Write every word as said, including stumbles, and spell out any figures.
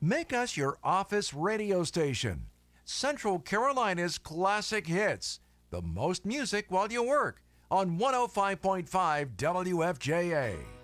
Make us your office radio station. Central Carolina's classic hits. The most music while you work on one oh five point five W F J A.